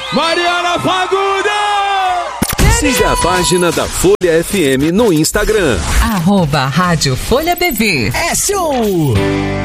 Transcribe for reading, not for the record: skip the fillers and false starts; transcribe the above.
Mariana Fagundes! Siga a página da Folha FM no Instagram. @Rádio Folha BV. É show!